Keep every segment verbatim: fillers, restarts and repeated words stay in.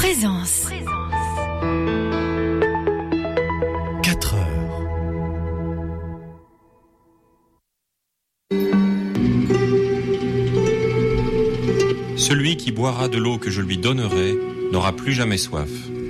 Présence. quatre heures. Celui qui boira de l'eau que je lui donnerai n'aura plus jamais soif.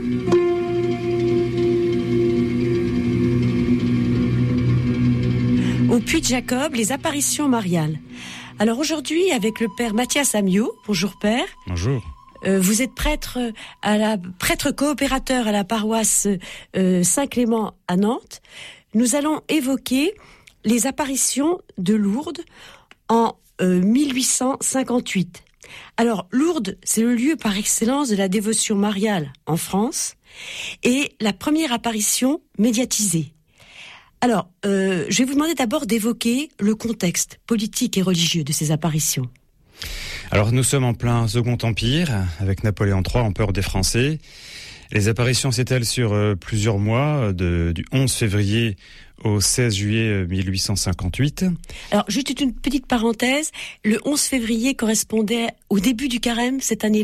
Au Puy de Jacob, les apparitions mariales. Alors aujourd'hui, avec le père Mathias Amiot. Bonjour père. Bonjour. Euh, vous êtes prêtre à la prêtre coopérateur à la paroisse euh, Saint-Clément à Nantes. Nous allons évoquer les apparitions de Lourdes en euh, mille huit cent cinquante-huit. Alors Lourdes, c'est le lieu par excellence de la dévotion mariale en France et la première apparition médiatisée. Alors, euh, je vais vous demander d'abord d'évoquer le contexte politique et religieux de ces apparitions. Alors, nous sommes en plein Second Empire, avec Napoléon trois, empereur des Français. Les apparitions s'étalent sur euh, plusieurs mois, de, du onze février au seize juillet mille huit cent cinquante-huit. Alors, juste une petite parenthèse, le onze février correspondait au début du carême cette année-là ?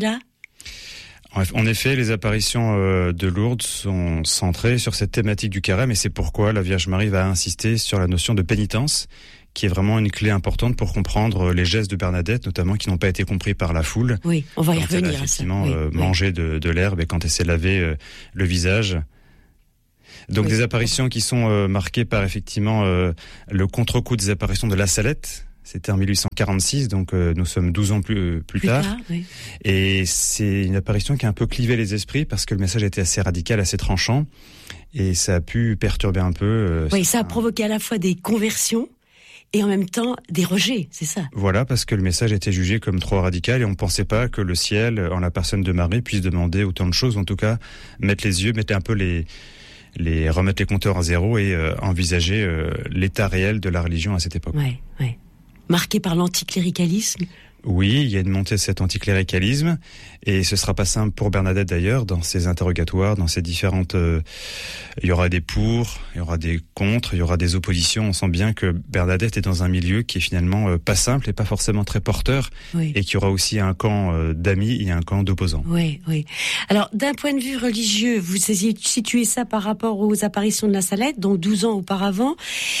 En effet, les apparitions de Lourdes sont centrées sur cette thématique du carême et c'est pourquoi la Vierge Marie va insister sur la notion de pénitence, qui est vraiment une clé importante pour comprendre les gestes de Bernadette, notamment qui n'ont pas été compris par la foule. Oui, on va y quand revenir. Elle a effectivement à ça. euh, oui, mangé oui. de, de l'herbe et quand elle s'est lavé euh, le visage. Donc oui. des apparitions qui sont euh, marquées par effectivement euh, le contre-coup des apparitions de La Salette. C'était en mille huit cent quarante-six, donc euh, nous sommes douze ans plus, euh, plus, Plus tard. tard, oui. Et c'est une apparition qui a un peu clivé les esprits parce que le message était assez radical, assez tranchant. Et ça a pu perturber un peu. Euh, Oui, ça a provoqué à la fois des conversions et en même temps des rejets, c'est ça. Voilà, parce que le message était jugé comme trop radical et on ne pensait pas que le ciel, en la personne de Marie, puisse demander autant de choses. En tout cas, mettre les yeux, mettre un peu les... les remettre les compteurs à zéro et euh, envisager euh, l'état réel de la religion à cette époque. Ouais, ouais. Marqué par l'anticléricalisme. Oui, il y a une montée de cet anticléricalisme et ce sera pas simple pour Bernadette d'ailleurs dans ses interrogatoires, dans ses différentes... Euh, il y aura des pour, il y aura des contre, il y aura des oppositions. On sent bien que Bernadette est dans un milieu qui est finalement euh, pas simple et pas forcément très porteur Oui. et qu'il y aura aussi un camp euh, d'amis et un camp d'opposants. Oui, oui. Alors, d'un point de vue religieux, vous situez ça par rapport aux apparitions de La Salette, donc douze ans auparavant.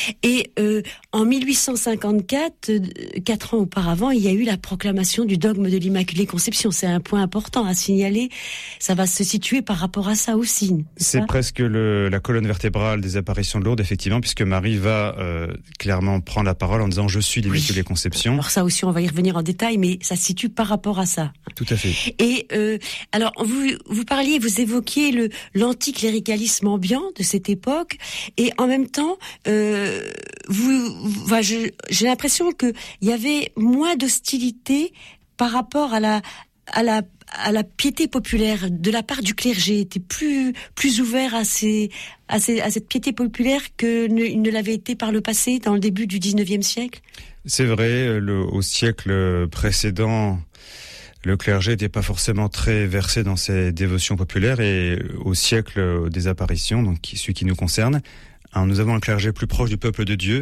Et euh, en mille huit cent cinquante-quatre, euh, quatre ans auparavant, il y a eu la proclamation du dogme de l'Immaculée Conception. C'est un point important à signaler. Ça va se situer par rapport à ça aussi. C'est ça presque le, la colonne vertébrale des apparitions de Lourdes, effectivement, puisque Marie va euh, clairement prendre la parole en disant « Je suis l'Immaculée oui. Conception ». Alors ça aussi, on va y revenir en détail, mais ça se situe par rapport à ça. Tout à fait. Et euh, alors, vous, vous parliez, vous évoquiez le l'anticléricalisme ambiant de cette époque, et en même temps, euh, vous, vous, enfin, je, j'ai l'impression que il y avait moins d'hostilité par rapport à la à la à la piété populaire de la part du clergé, était plus plus ouvert à ces à ces à cette piété populaire que ne, ne l'avait été par le passé, dans le début du dix-neuvième siècle. C'est vrai, le, au siècle précédent, le clergé n'était pas forcément très versé dans ses dévotions populaires et au siècle des apparitions, donc celui qui nous concerne, hein, nous avons un clergé plus proche du peuple de Dieu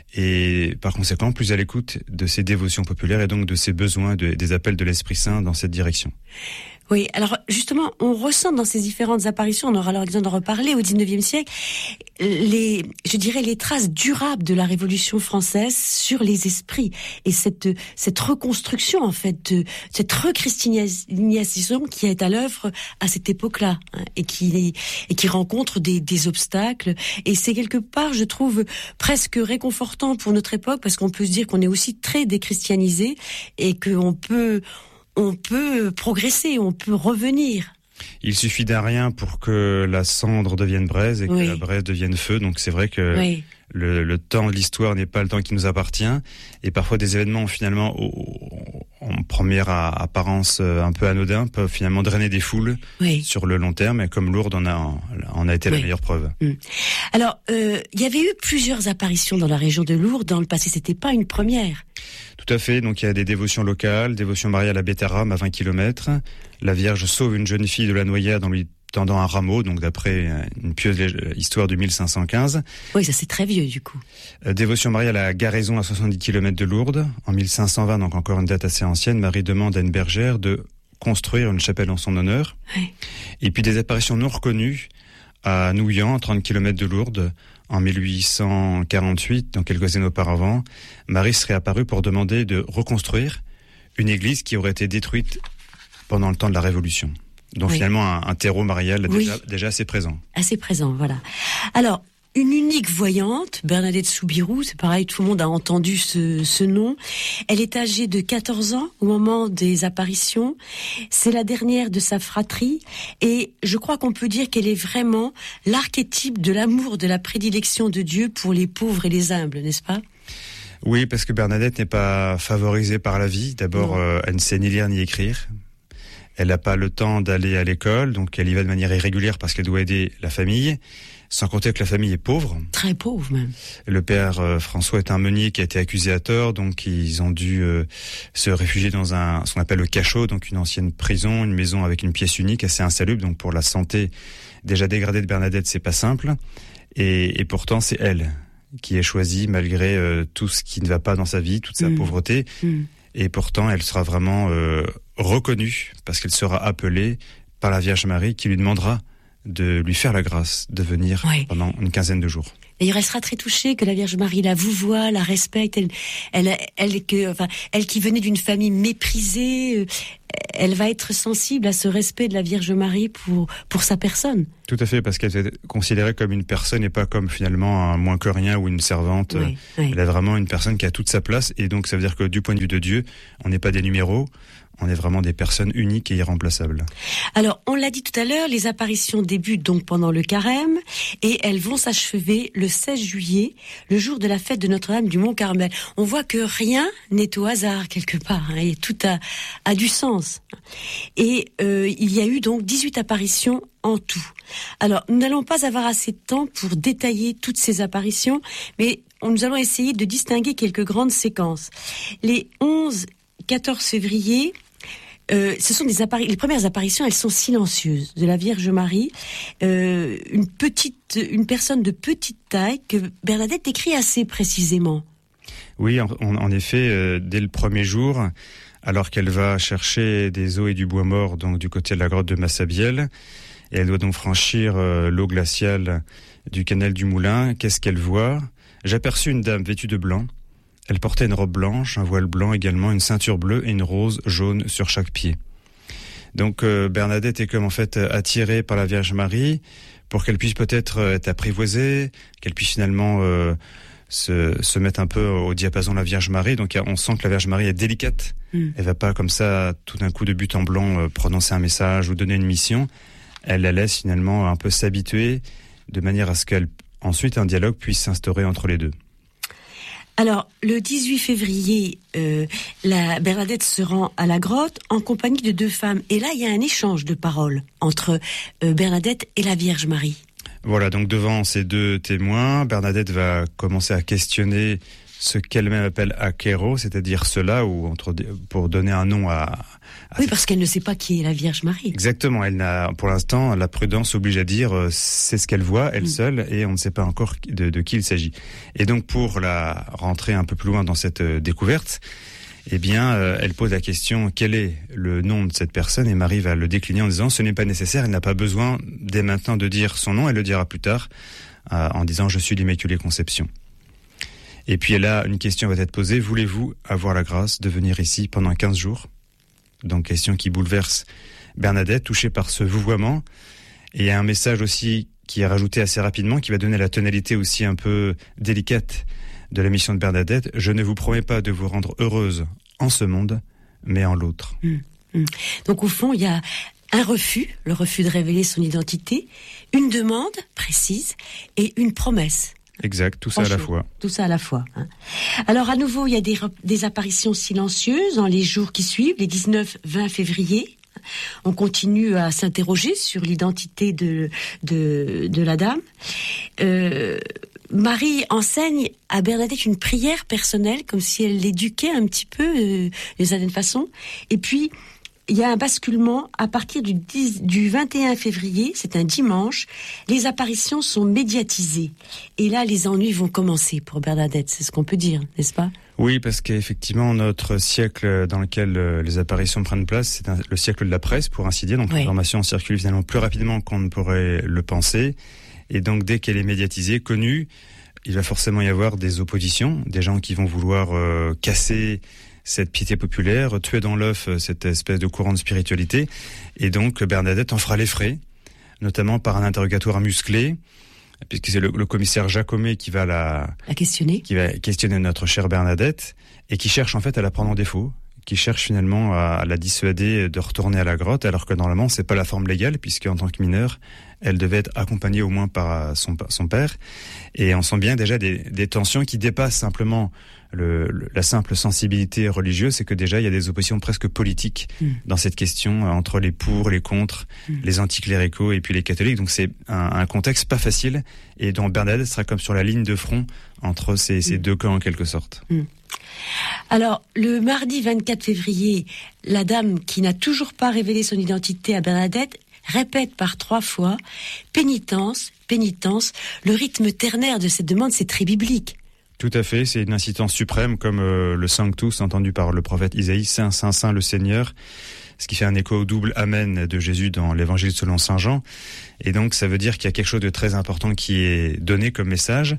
et par conséquent plus à l'écoute de ses dévotions populaires et donc de ses besoins, de, des appels de l'Esprit Saint dans cette direction. Oui, alors justement, on ressent dans ces différentes apparitions, on aura l'occasion d'en reparler au dix-neuvième siècle, les, je dirais, les traces durables de la Révolution française sur les esprits et cette cette reconstruction en fait, de, cette rechristianisation qui est à l'œuvre à cette époque-là, hein, et qui et qui rencontre des des obstacles. Et c'est quelque part, je trouve, presque réconfortant pour notre époque parce qu'on peut se dire qu'on est aussi très déchristianisé et qu'on peut on peut progresser, on peut revenir. Il suffit d'un rien pour que la cendre devienne braise et que oui. la braise devienne feu. Donc c'est vrai que oui. le, le temps de l'histoire n'est pas le temps qui nous appartient. Et parfois des événements finalement, en première apparence un peu anodins, peuvent finalement drainer des foules oui. sur le long terme. Et comme Lourdes en a, en a été oui. la meilleure preuve. Mmh. Alors, euh, il y avait eu plusieurs apparitions dans la région de Lourdes dans le passé. C'était pas une première. Tout à fait. Donc il y a des dévotions locales, dévotion mariale à Bétharram à vingt kilomètres. La Vierge sauve une jeune fille de la noyade en lui tendant un rameau, donc d'après une pieuse histoire de mille cinq cent quinze. Oui, ça c'est très vieux du coup. Euh, dévotion mariale à Garaison à soixante-dix kilomètres de Lourdes. En mille cinq cent vingt, donc encore une date assez ancienne, Marie demande à une bergère de construire une chapelle en son honneur. Oui. Et puis des apparitions non reconnues à Nouillan, trente kilomètres de Lourdes, en mille huit cent quarante-huit, donc quelques années auparavant. Marie serait apparue pour demander de reconstruire une église qui aurait été détruite pendant le temps de la Révolution. Donc oui. finalement un, un terreau marial oui. déjà, déjà assez présent. Assez présent, voilà. Alors, une unique voyante, Bernadette Soubirous, c'est pareil, tout le monde a entendu ce, ce nom. Elle est âgée de quatorze ans au moment des apparitions. C'est la dernière de sa fratrie et je crois qu'on peut dire qu'elle est vraiment l'archétype de l'amour, de la prédilection de Dieu pour les pauvres et les humbles, n'est-ce pas ? Oui, parce que Bernadette n'est pas favorisée par la vie. D'abord, euh, elle ne sait ni lire ni écrire. Elle n'a pas le temps d'aller à l'école, donc elle y va de manière irrégulière parce qu'elle doit aider la famille. Sans compter que la famille est pauvre. Très pauvre même. Le père euh, François est un meunier qui a été accusé à tort, donc ils ont dû euh, se réfugier dans un ce qu'on appelle le cachot, donc une ancienne prison, une maison avec une pièce unique assez insalubre. Donc pour la santé déjà dégradée de Bernadette, c'est pas simple. Et, et pourtant, c'est elle qui est choisie malgré euh, tout ce qui ne va pas dans sa vie, toute sa mmh. pauvreté. Mmh. Et pourtant, elle sera vraiment euh, reconnue parce qu'elle sera appelée par la Vierge Marie qui lui demandera de lui faire la grâce de venir oui. pendant une quinzaine de jours. Et il restera très touché que la Vierge Marie la vouvoie, la respecte. Elle, elle, elle, que, enfin, elle qui venait d'une famille méprisée, elle va être sensible à ce respect de la Vierge Marie pour pour sa personne. Tout à fait, parce qu'elle est considérée comme une personne et pas comme finalement un moins que rien ou une servante. Oui, oui. Elle est vraiment une personne qui a toute sa place et donc ça veut dire que du point de vue de Dieu, on n'est pas des numéros. On est vraiment des personnes uniques et irremplaçables. Alors, on l'a dit tout à l'heure, les apparitions débutent donc pendant le carême et elles vont s'achever le seize juillet, le jour de la fête de Notre-Dame du Mont-Carmel. On voit que rien n'est au hasard quelque part, hein, et tout a, a du sens. Et euh, il y a eu donc dix-huit apparitions en tout. Alors, nous n'allons pas avoir assez de temps pour détailler toutes ces apparitions, mais nous allons essayer de distinguer quelques grandes séquences. Les onze quatorze février, Euh, ce sont des appari- les premières apparitions, elles sont silencieuses de la Vierge Marie, euh, une petite, une personne de petite taille que Bernadette décrit assez précisément. Oui, en, en effet, euh, dès le premier jour, alors qu'elle va chercher des os et du bois mort, donc du côté de la grotte de Massabielle, et elle doit donc franchir euh, l'eau glaciale du canal du Moulin. Qu'est-ce qu'elle voit ? J'aperçus une dame vêtue de blanc. Elle portait une robe blanche, un voile blanc également, une ceinture bleue et une rose jaune sur chaque pied. Donc euh, Bernadette est comme en fait attirée par la Vierge Marie pour qu'elle puisse peut-être être apprivoisée, qu'elle puisse finalement euh, se, se mettre un peu au diapason de la Vierge Marie. Donc on sent que la Vierge Marie est délicate. Mm. Elle va pas comme ça tout d'un coup de but en blanc euh, prononcer un message ou donner une mission. Elle la laisse finalement un peu s'habituer de manière à ce qu'elle ensuite un dialogue puisse s'instaurer entre les deux. Alors, le dix-huit février, euh, la Bernadette se rend à la grotte en compagnie de deux femmes. Et là, il y a un échange de paroles entre euh, Bernadette et la Vierge Marie. Voilà, donc devant ces deux témoins, Bernadette va commencer à questionner ce qu'elle-même appelle akero, c'est-à-dire cela, ou entre, pour donner un nom à... à oui, parce qu'elle ne sait pas qui est la Vierge Marie. Exactement, elle n'a, pour l'instant, la prudence oblige à dire euh, c'est ce qu'elle voit, elle mmh. seule, et on ne sait pas encore de, de qui il s'agit. Et donc, pour la rentrer un peu plus loin dans cette euh, découverte, eh bien, euh, elle pose la question, quel est le nom de cette personne ? Et Marie va le décliner en disant, ce n'est pas nécessaire, elle n'a pas besoin dès maintenant de dire son nom, elle le dira plus tard, euh, en disant, je suis l'Immaculée Conception. Et puis là, une question va être posée, voulez-vous avoir la grâce de venir ici pendant quinze jours ? Donc question qui bouleverse Bernadette, touchée par ce vouvoiement. Et il y a un message aussi qui est rajouté assez rapidement, qui va donner la tonalité aussi un peu délicate de la mission de Bernadette. Je ne vous promets pas de vous rendre heureuse en ce monde, mais en l'autre. Mmh, mmh. Donc au fond, il y a un refus, le refus de révéler son identité, une demande précise et une promesse. Exact, tout ça à la fois. Tout ça à la fois. Hein. Alors à nouveau, il y a des, des apparitions silencieuses dans les jours qui suivent, les dix-neuf vingt février. On continue à s'interroger sur l'identité de, de, de la dame. Euh, Marie enseigne à Bernadette une prière personnelle, comme si elle l'éduquait un petit peu, euh, d'une certaine façon. Et puis, il y a un basculement à partir du, dix, du vingt et un février, c'est un dimanche, les apparitions sont médiatisées. Et là, les ennuis vont commencer pour Bernadette, c'est ce qu'on peut dire, n'est-ce pas ? Oui, parce qu'effectivement, notre siècle dans lequel les apparitions prennent place, c'est un, le siècle de la presse, pour ainsi dire. Donc, oui. L'information circule finalement plus rapidement qu'on ne pourrait le penser. Et donc, dès qu'elle est médiatisée, connue, il va forcément y avoir des oppositions, des gens qui vont vouloir euh, casser cette piété populaire, tuer dans l'œuf cette espèce de courant de spiritualité. Et donc, Bernadette en fera les frais, notamment par un interrogatoire musclé, puisque c'est le, le commissaire Jacomet qui va la, la questionner, qui va questionner notre chère Bernadette, et qui cherche en fait à la prendre en défaut, qui cherche finalement à, à la dissuader de retourner à la grotte, alors que normalement c'est pas la forme légale, puisque en tant que mineure, elle devait être accompagnée au moins par son, son père. Et on sent bien déjà des, des tensions qui dépassent simplement le, le, la simple sensibilité religieuse, c'est que déjà il y a des oppositions presque politiques mmh. dans cette question entre les pour, les contre, mmh. les anticléricaux et puis les catholiques. Donc c'est un, un contexte pas facile et dont Bernadette sera comme sur la ligne de front entre ces, ces mmh. deux camps en quelque sorte. Mmh. Alors, le mardi vingt-quatre février, la dame qui n'a toujours pas révélé son identité à Bernadette répète par trois fois « pénitence, pénitence ». Le rythme ternaire de cette demande, c'est très biblique. Tout à fait, c'est une incitance suprême comme euh, le Sanctus entendu par le prophète Isaïe, « Saint, Saint, Saint le Seigneur », ce qui fait un écho au double « Amen » de Jésus dans l'Évangile selon Saint Jean. Et donc, ça veut dire qu'il y a quelque chose de très important qui est donné comme message.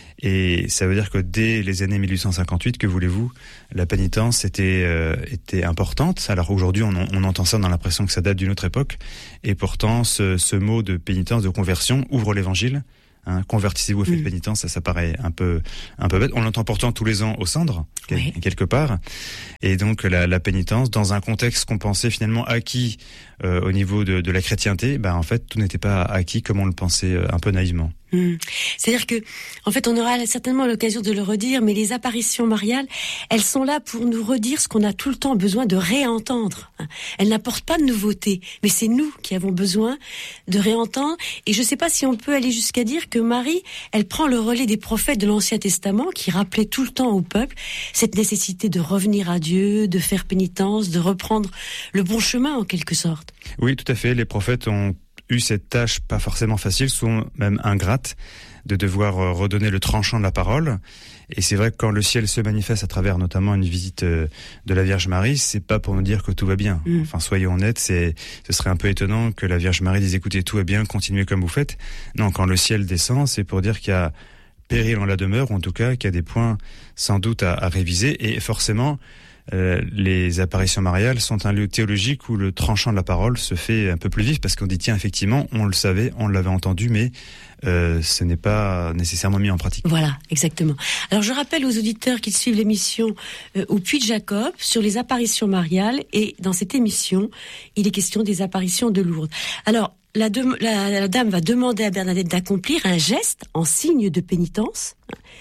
Et ça veut dire que dès les années mille huit cent cinquante-huit, que voulez-vous, la pénitence était euh, était importante. Alors aujourd'hui, on, on entend ça dans l'impression que ça date d'une autre époque. Et pourtant, ce, ce mot de pénitence, de conversion, ouvre l'Évangile. Hein, convertissez-vous au fait de pénitence, ça, ça paraît un peu un peu bête. On l'entend pourtant tous les ans au cendres, oui. quelque part. Et donc la, la pénitence, dans un contexte qu'on pensait finalement acquis euh, au niveau de, de la chrétienté, ben en fait tout n'était pas acquis comme on le pensait euh, un peu naïvement. Mmh. C'est-à-dire que, en fait, on aura certainement l'occasion de le redire, mais les apparitions mariales, elles sont là pour nous redire ce qu'on a tout le temps besoin de réentendre. Elles n'apportent pas de nouveauté, mais c'est nous qui avons besoin de réentendre. Et je ne sais pas si on peut aller jusqu'à dire que Marie, elle prend le relais des prophètes de l'Ancien Testament qui rappelaient tout le temps au peuple cette nécessité de revenir à Dieu, de faire pénitence, de reprendre le bon chemin en quelque sorte. Oui, tout à fait. Les prophètes ont eu cette tâche pas forcément facile, souvent même ingrate, de devoir redonner le tranchant de la parole. Et c'est vrai que quand le ciel se manifeste à travers notamment une visite de la Vierge Marie, c'est pas pour nous dire que tout va bien. Mmh. Enfin, soyons honnêtes, c'est, ce serait un peu étonnant que la Vierge Marie dise écoutez, tout va bien, continuez comme vous faites. Non, quand le ciel descend, c'est pour dire qu'il y a péril en la demeure, ou en tout cas qu'il y a des points sans doute à, à réviser. Et forcément, Euh, les apparitions mariales sont un lieu théologique où le tranchant de la parole se fait un peu plus vif parce qu'on dit tiens effectivement on le savait, on l'avait entendu mais euh, ce n'est pas nécessairement mis en pratique. Voilà, exactement. Alors je rappelle aux auditeurs qui suivent l'émission euh, au Puy de Jacob sur les apparitions mariales et dans cette émission il est question des apparitions de Lourdes. Alors la, de- la, la dame va demander à Bernadette d'accomplir un geste en signe de pénitence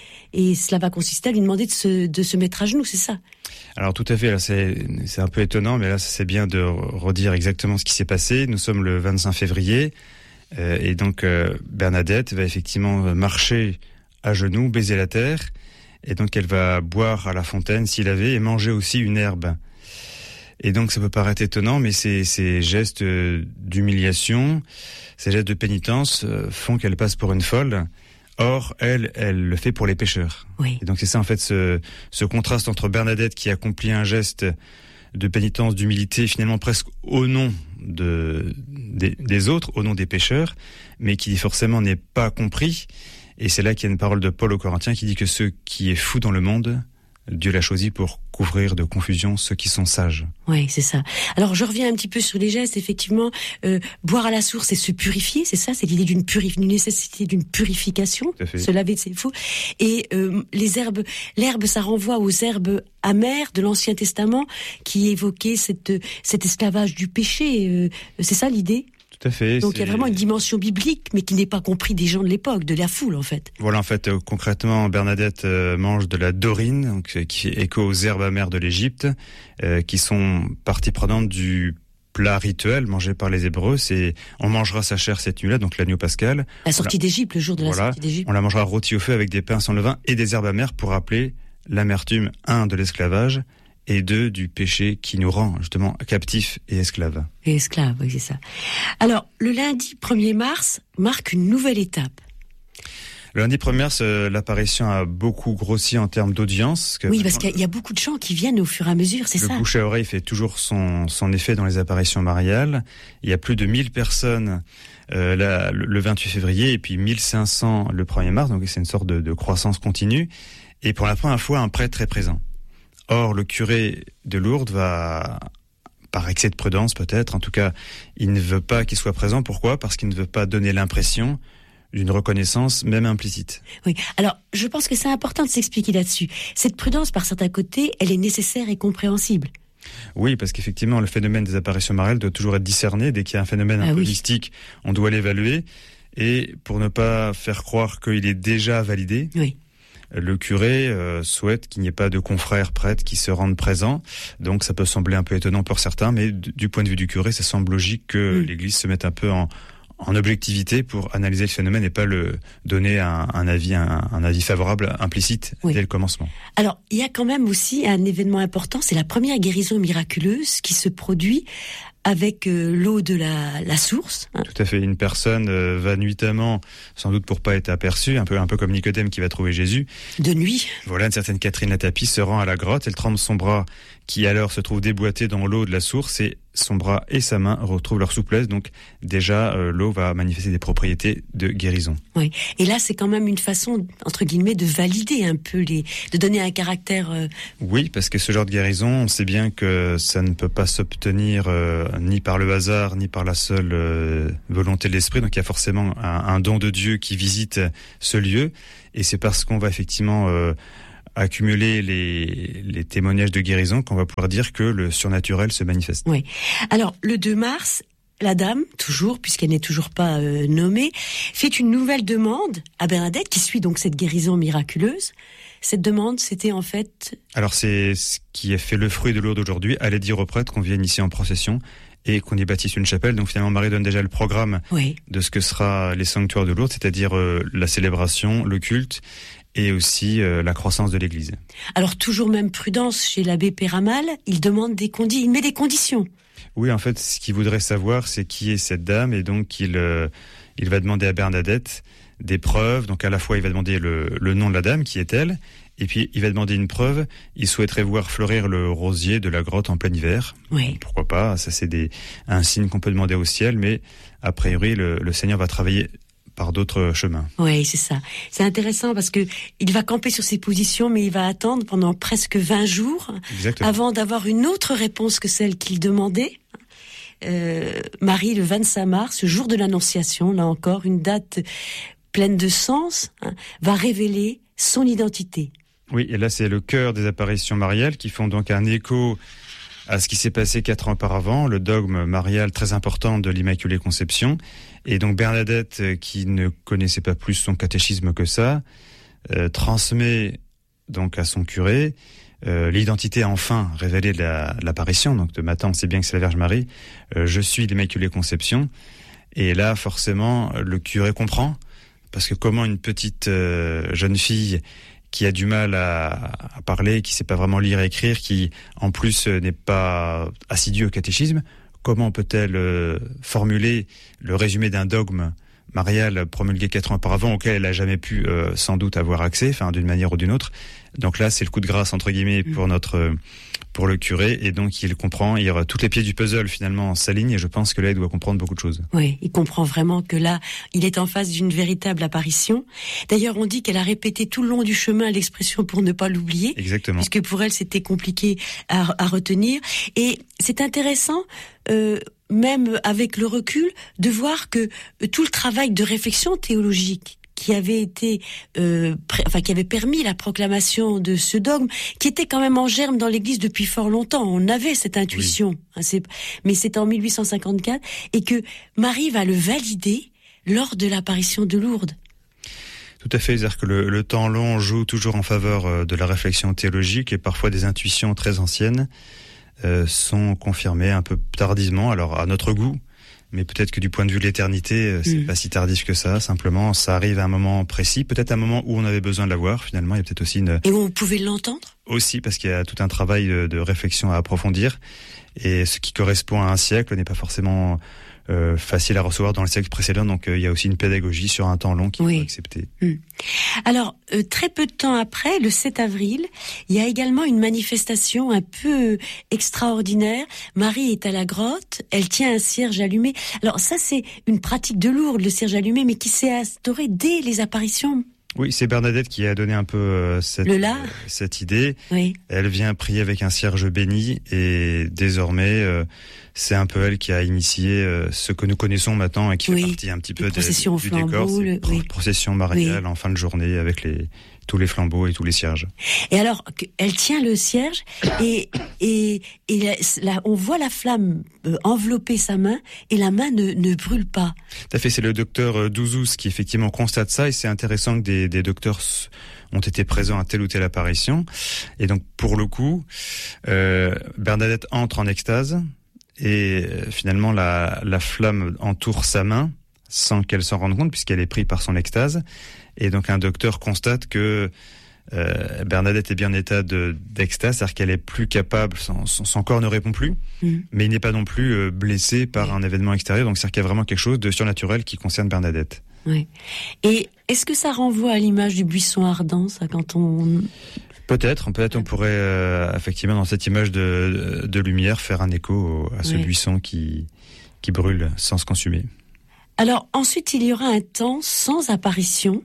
et cela va consister à lui demander de se, de se mettre à genoux, c'est ça? Alors tout à fait, là c'est, c'est un peu étonnant, mais là c'est bien de redire exactement ce qui s'est passé. Nous sommes le vingt-cinq février, euh, et donc euh, Bernadette va effectivement marcher à genoux, baiser la terre, et donc elle va boire à la fontaine s'il avait, et manger aussi une herbe. Et donc ça peut paraître étonnant, mais ces, ces gestes d'humiliation, ces gestes de pénitence euh, font qu'elle passe pour une folle. Or, elle, elle le fait pour les pécheurs. Oui. Et donc c'est ça en fait ce, ce contraste entre Bernadette qui accomplit un geste de pénitence, d'humilité, finalement presque au nom de, des, des autres, au nom des pécheurs, mais qui forcément n'est pas compris. Et c'est là qu'il y a une parole de Paul aux Corinthiens qui dit que ce qui est fou dans le monde, Dieu l'a choisi pour couvrir de confusion ceux qui sont sages. Oui, c'est ça. Alors, je reviens un petit peu sur les gestes. Effectivement, euh, boire à la source et se purifier, c'est ça, c'est l'idée d'une purif- d'une nécessité d'une purification, se laver de ses faux. Et euh, les herbes, l'herbe, ça renvoie aux herbes amères de l'Ancien Testament qui évoquaient cette, cet esclavage du péché. Euh, c'est ça l'idée ? Tout à fait. Donc c'est... il y a vraiment une dimension biblique, mais qui n'est pas compris des gens de l'époque, de la foule en fait. Voilà, en fait, euh, concrètement, Bernadette euh, mange de la dorine, donc, euh, qui fait écho aux herbes amères de l'Égypte, euh, qui sont partie prenante du plat rituel mangé par les Hébreux. C'est, on mangera sa chair cette nuit-là, donc l'agneau pascal. La sortie voilà. d'Égypte, le jour de la voilà. sortie d'Égypte. On la mangera rôtie au feu avec des pains sans levain et des herbes amères pour rappeler l'amertume, un, de l'esclavage, et deux, du péché qui nous rend justement captifs et esclaves. Et esclaves, oui, c'est ça. Alors, le lundi premier mars marque une nouvelle étape. Le lundi premier mars, l'apparition a beaucoup grossi en termes d'audience. Oui, parce qu'il y a beaucoup de gens qui viennent au fur et à mesure, c'est le ça. Le bouche à oreille fait toujours son, son effet dans les apparitions mariales. Il y a plus de mille personnes euh, là, le vingt-huit février et puis mille cinq cents le premier mars, donc c'est une sorte de, de croissance continue. Et pour la première fois, un prêtre est présent. Or, le curé de Lourdes va, par excès de prudence peut-être, en tout cas, il ne veut pas qu'il soit présent. Pourquoi ? Parce qu'il ne veut pas donner l'impression d'une reconnaissance, même implicite. Oui, alors je pense que c'est important de s'expliquer là-dessus. Cette prudence, par certains côtés, elle est nécessaire et compréhensible. Oui, parce qu'effectivement, le phénomène des apparitions mariales doit toujours être discerné. Dès qu'il y a un phénomène ah, un peu oui. mystique, on doit l'évaluer. Et pour ne pas faire croire qu'il est déjà validé, oui. le curé euh, souhaite qu'il n'y ait pas de confrères prêtres qui se rendent présents. Donc ça peut sembler un peu étonnant pour certains, mais du point de vue du curé, ça semble logique que mmh. l'Église se mette un peu en... en objectivité pour analyser le phénomène et pas le donner un, un avis un, un avis favorable implicite oui. dès le commencement. Alors, il y a quand même aussi un événement important, c'est la première guérison miraculeuse qui se produit avec euh, l'eau de la, la source. Hein. Tout à fait. Une personne euh, va nuitamment, sans doute pour pas être aperçue, un peu un peu comme Nicodème qui va trouver Jésus. De nuit. Voilà, une certaine Catherine Latapie se rend à la grotte, elle trempe son bras qui alors se trouve déboîté dans l'eau de la source et son bras et sa main retrouvent leur souplesse. Donc déjà, euh, l'eau va manifester des propriétés de guérison. Oui. Et là, c'est quand même une façon, entre guillemets, de valider un peu les, de donner un caractère. Euh... Oui, parce que ce genre de guérison, on sait bien que ça ne peut pas s'obtenir euh, ni par le hasard, ni par la seule euh, volonté de l'esprit. Donc il y a forcément un, un don de Dieu qui visite ce lieu. Et c'est parce qu'on va effectivement euh, accumuler les, les témoignages de guérison qu'on va pouvoir dire que le surnaturel se manifeste. Oui. Alors, le deux mars, la dame, toujours, puisqu'elle n'est toujours pas euh, nommée, fait une nouvelle demande à Bernadette, qui suit donc cette guérison miraculeuse. Cette demande, c'était en fait... Alors, c'est ce qui a fait le fruit de Lourdes aujourd'hui. Allez dire aux prêtres qu'on vienne ici en procession et qu'on y bâtisse une chapelle. Donc finalement, Marie donne déjà le programme oui. de ce que sera les sanctuaires de Lourdes, c'est-à-dire euh, la célébration, le culte, et aussi euh, la croissance de l'Église. Alors toujours même prudence chez l'abbé Péramal, il demande des condi- il met des conditions. Oui, en fait, ce qu'il voudrait savoir, c'est qui est cette dame, et donc il euh, il va demander à Bernadette des preuves. Donc à la fois, il va demander le, le nom de la dame, qui est-elle, et puis il va demander une preuve. Il souhaiterait voir fleurir le rosier de la grotte en plein hiver. Oui. Pourquoi pas ? Ça, c'est des un signe qu'on peut demander au ciel, mais a priori, le, le Seigneur va travailler par d'autres chemins. Oui, c'est ça. C'est intéressant parce que il va camper sur ses positions, mais il va attendre pendant presque vingt jours Exactement. Avant d'avoir une autre réponse que celle qu'il demandait. Euh, Marie, le vingt-cinq mars, jour de l'Annonciation, là encore, une date pleine de sens, hein, va révéler son identité. Oui, et là, c'est le cœur des apparitions mariales qui font donc un écho à ce qui s'est passé quatre ans auparavant, le dogme marial très important de l'Immaculée Conception. Et donc Bernadette, qui ne connaissait pas plus son catéchisme que ça, euh, transmet donc à son curé euh, l'identité enfin révélée de, la, de l'apparition. Donc de matin, on sait bien que c'est la Vierge Marie. Euh, je suis l'Immaculée Conception. Et là, forcément, le curé comprend, parce que comment une petite euh, jeune fille qui a du mal à, à parler, qui sait pas vraiment lire et écrire, qui en plus n'est pas assidue au catéchisme, comment peut-elle euh, formuler le résumé d'un dogme marial promulgué quatre ans auparavant auquel elle a jamais pu euh, sans doute avoir accès, enfin d'une manière ou d'une autre. Donc là, c'est le coup de grâce entre guillemets pour notre pour le curé, et donc il comprend, il, toutes les pièces du puzzle finalement s'alignent, et je pense que là il doit comprendre beaucoup de choses. Oui, il comprend vraiment que là, il est en face d'une véritable apparition. D'ailleurs, on dit qu'elle a répété tout le long du chemin l'expression pour ne pas l'oublier. Exactement. Puisque pour elle, c'était compliqué à, à retenir. Et c'est intéressant, euh, même avec le recul, de voir que euh, tout le travail de réflexion théologique qui avait été, euh, pré- enfin qui avait permis la proclamation de ce dogme, qui était quand même en germe dans l'Église depuis fort longtemps. On avait cette intuition, oui. hein, c'est, mais c'est en mille huit cent cinquante-quatre, et que Marie va le valider lors de l'apparition de Lourdes. Tout à fait, c'est-à-dire que le, le temps long joue toujours en faveur de la réflexion théologique, et parfois des intuitions très anciennes euh, sont confirmées un peu tardivement, alors à notre goût, Mais peut-être que du point de vue de l'éternité, c'est mmh. pas si tardif que ça. Simplement, ça arrive à un moment précis, peut-être un moment où on avait besoin de la voir. Finalement, il y a peut-être aussi une... Et où on pouvait l'entendre ? Aussi, parce qu'il y a tout un travail de, de réflexion à approfondir. Et ce qui correspond à un siècle n'est pas forcément euh, facile à recevoir dans le siècle précédent. Donc, euh, il y a aussi une pédagogie sur un temps long qu'il oui. faut accepter. Mmh. Alors, euh, très peu de temps après, le sept avril, il y a également une manifestation un peu extraordinaire. Marie est à la grotte, elle tient un cierge allumé. Alors ça, c'est une pratique de Lourdes, le cierge allumé, mais qui s'est instaurée dès les apparitions. Oui, c'est Bernadette qui a donné un peu euh, cette, euh, cette idée. Oui. Elle vient prier avec un cierge béni et désormais, euh, c'est un peu elle qui a initié euh, ce que nous connaissons maintenant et qui oui. fait partie un petit peu de, du flambeau, décor. C'est le... oui. procession mariale oui. en fin de journée avec les tous les flambeaux et tous les cierges. Et alors, elle tient le cierge et et et là, on voit la flamme euh, envelopper sa main et la main ne ne brûle pas. Tout à fait, c'est le docteur Douzous qui effectivement constate ça et c'est intéressant que des des docteurs ont été présents à telle ou telle apparition. Et donc pour le coup, euh, Bernadette entre en extase et euh, finalement la la flamme entoure sa main sans qu'elle s'en rende compte puisqu'elle est prise par son extase. Et donc un docteur constate que euh, Bernadette est bien en état de, d'extase, c'est-à-dire qu'elle est plus capable, son, son, son corps ne répond plus, mmh. mais il n'est pas non plus euh, blessé par un événement extérieur. Donc c'est-à-dire qu'il y a vraiment quelque chose de surnaturel qui concerne Bernadette. Oui. Et est-ce que ça renvoie à l'image du buisson ardent, ça, quand on... Peut-être, peut-être on pourrait euh, effectivement dans cette image de, de, de lumière faire un écho à ce oui. buisson qui, qui brûle sans se consumer. Alors ensuite, il y aura un temps sans apparition.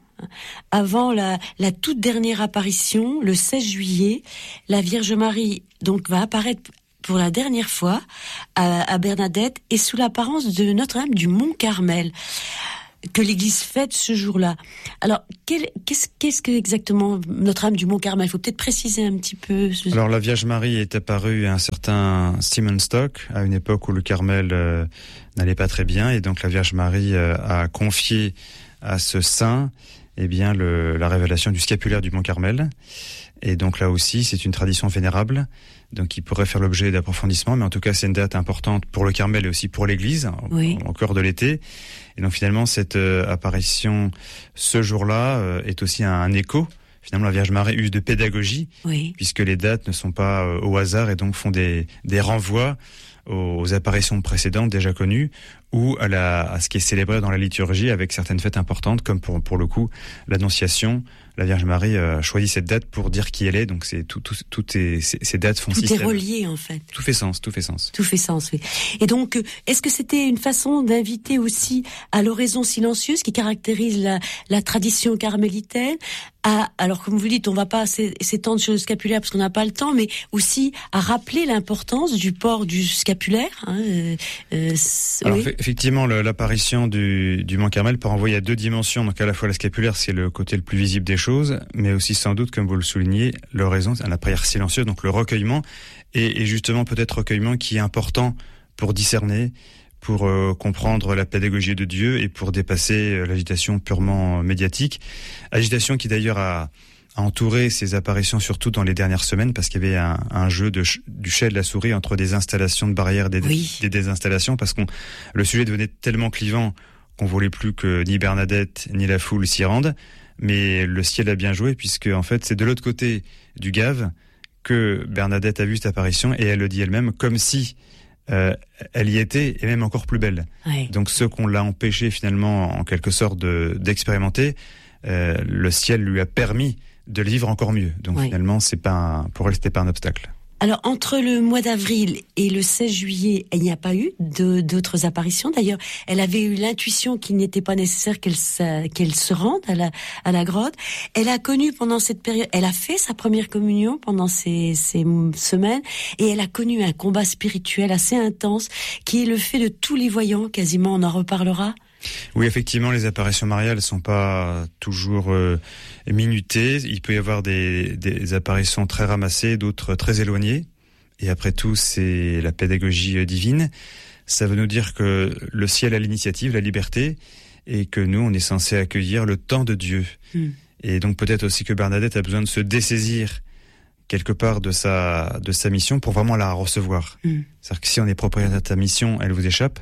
Avant la, la toute dernière apparition, le seize juillet, la Vierge Marie donc va apparaître pour la dernière fois à, à Bernadette et sous l'apparence de Notre-Dame du Mont Carmel que l'Église fête ce jour-là. Alors, quel, qu'est-ce, qu'est-ce que exactement Notre-Dame du Mont Carmel ? Il faut peut-être préciser un petit peu. Ce... Alors, la Vierge Marie est apparue à un certain Simon Stock, à une époque où le Carmel euh, n'allait pas très bien, et donc la Vierge Marie euh, a confié à ce saint, eh bien, le, la révélation du scapulaire du Mont Carmel. Et donc là aussi, c'est une tradition vénérable, donc qui pourrait faire l'objet d'approfondissement, mais en tout cas, c'est une date importante pour le Carmel et aussi pour l'Église, oui. au, au cœur de l'été. Et donc finalement, cette euh, apparition ce jour-là euh, est aussi un, un écho. Finalement, la Vierge Marie use de pédagogie, oui. puisque les dates ne sont pas euh, au hasard et donc font des, des renvois aux, aux apparitions précédentes déjà connues ou à, la, à ce qui est célébré dans la liturgie avec certaines fêtes importantes, comme pour, pour le coup l'Annonciation. La Vierge Marie a choisi cette date pour dire qui elle est, donc c'est tout, tout, tout est, ces dates font système. Tout est relié en fait. Tout fait sens, tout fait sens. Tout fait sens, oui. Et donc, est-ce que c'était une façon d'inviter aussi à l'oraison silencieuse qui caractérise la, la tradition carmélitaine, à, alors comme vous dites, on va pas s'étendre sur le scapulaire parce qu'on n'a pas le temps, mais aussi à rappeler l'importance du port du scapulaire. Hein, euh, euh, alors oui. effectivement, le, l'apparition du, du Mont Carmel peut renvoyer à deux dimensions, donc à la fois la scapulaire, c'est le côté le plus visible des choses, mais aussi sans doute, comme vous le soulignez, l'oraison, la prière silencieuse, donc le recueillement, et, et justement peut-être recueillement qui est important pour discerner, pour euh, comprendre la pédagogie de Dieu et pour dépasser euh, l'agitation purement médiatique. Agitation qui d'ailleurs a, a entouré ces apparitions surtout dans les dernières semaines parce qu'il y avait un, un jeu de, du chat et de la souris entre des installations de barrières et des, oui. des désinstallations parce que le sujet devenait tellement clivant qu'on voulait plus que ni Bernadette ni la foule s'y rendent. Mais le ciel a bien joué puisque en fait c'est de l'autre côté du Gave que Bernadette a vu cette apparition et elle le dit elle-même comme si euh, elle y était et même encore plus belle. Oui. Donc ceux qu'on l'a empêché finalement en quelque sorte de, d'expérimenter, euh, le ciel lui a permis de le vivre encore mieux. Donc oui. finalement c'est pas un, pour elle c'était pas un obstacle. Alors, entre le mois d'avril et le seize juillet, il n'y a pas eu de, d'autres apparitions. D'ailleurs, elle avait eu l'intuition qu'il n'était pas nécessaire qu'elle, sa, qu'elle se rende à la, à la grotte. Elle a connu pendant cette période, elle a fait sa première communion pendant ces, ces semaines, et elle a connu un combat spirituel assez intense, qui est le fait de tous les voyants, quasiment, on en reparlera. Oui, effectivement, les apparitions mariales sont pas toujours euh, minutées. Il peut y avoir des, des apparitions très ramassées, d'autres très éloignées. Et après tout, c'est la pédagogie divine. Ça veut nous dire que le ciel a l'initiative, la liberté, et que nous, on est censé accueillir le temps de Dieu. Mm. Et donc peut-être aussi que Bernadette a besoin de se dessaisir quelque part de sa de sa mission pour vraiment la recevoir. Mm. C'est-à-dire que si on est propriétaire de ta mission, elle vous échappe.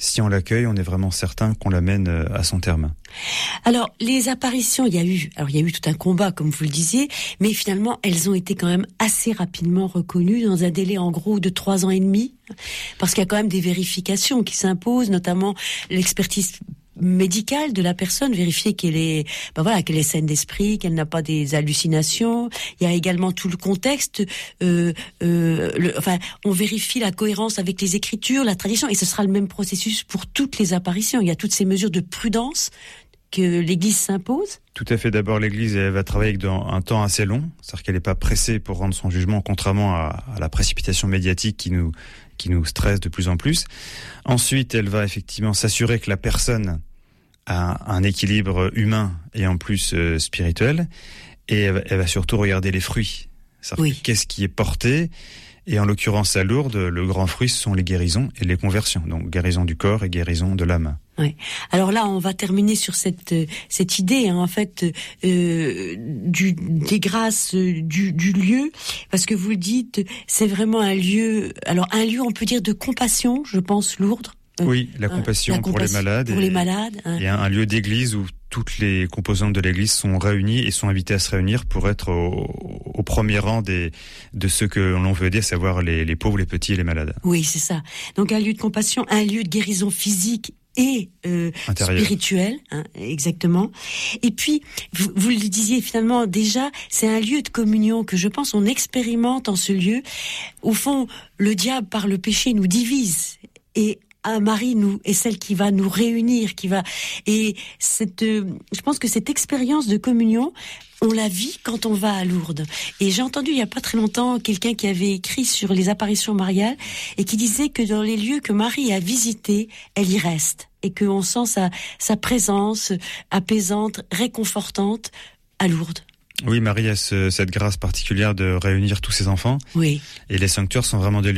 si on l'accueille, on est vraiment certain qu'on l'amène à son terme. Alors, les apparitions, il y a eu, alors il y a eu tout un combat, comme vous le disiez, mais finalement, elles ont été quand même assez rapidement reconnues dans un délai en gros de trois ans et demi, parce qu'il y a quand même des vérifications qui s'imposent, notamment l'expertise médicale de la personne, vérifier qu'elle est, ben voilà, qu'elle est saine d'esprit, qu'elle n'a pas des hallucinations. Il y a également tout le contexte. Euh, euh, le, enfin, on vérifie la cohérence avec les écritures, la tradition, et ce sera le même processus pour toutes les apparitions. Il y a toutes ces mesures de prudence que l'Église s'impose. Tout à fait. D'abord, l'Église elle va travailler dans un temps assez long, c'est-à-dire qu'elle n'est pas pressée pour rendre son jugement, contrairement à, à la précipitation médiatique qui nous qui nous stresse de plus en plus. Ensuite, elle va effectivement s'assurer que la personne a un équilibre humain et en plus euh, spirituel, et elle va, elle va surtout regarder les fruits. C'est-à-dire oui. Qu'est-ce qui est porté, et en l'occurrence à Lourdes, le grand fruit, ce sont les guérisons et les conversions, donc guérison du corps et guérison de l'âme. Oui. Alors là, on va terminer sur cette cette idée, hein, en fait, euh, du des grâces du du lieu, parce que vous le dites, c'est vraiment un lieu. Alors un lieu, on peut dire de compassion, je pense, Lourdes. Oui, la compassion, la compassion pour les malades. Pour et, les malades. Hein. Et un, un lieu d'église où toutes les composantes de l'église sont réunies et sont invitées à se réunir pour être au, au premier rang des, de ceux que l'on veut aider, à savoir les, les pauvres, les petits et les malades. Oui, c'est ça. Donc un lieu de compassion, un lieu de guérison physique et euh, spirituel, hein, exactement. Et puis, vous, vous le disiez finalement déjà, c'est un lieu de communion que je pense on expérimente en ce lieu. Au fond, le diable par le péché nous divise, et à Marie nous est celle qui va nous réunir, qui va et cette, euh, je pense que cette expérience de communion, on la vit quand on va à Lourdes. Et j'ai entendu il y a pas très longtemps quelqu'un qui avait écrit sur les apparitions mariales et qui disait que dans les lieux que Marie a visités, elle y reste et qu'on sent sa sa présence apaisante, réconfortante à Lourdes. Oui, Marie a ce, cette grâce particulière de réunir tous ses enfants. Oui. Et les sanctuaires sont vraiment des lieux